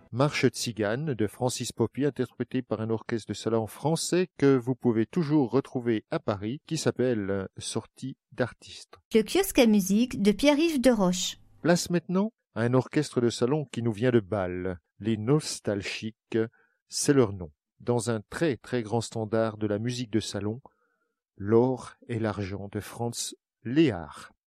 Marche tzigane de Francis Poppy, interprétée par un orchestre de salon français que vous pouvez toujours retrouver à Paris, qui s'appelle Sortie d'artistes. Le kiosque à musique de Pierre-Yves Deroche. Place maintenant à un orchestre de salon qui nous vient de Bâle. Les Nostalgiques, c'est leur nom. Dans un très très grand standard de la musique de salon, L'or et l'argent de Franz Lehár.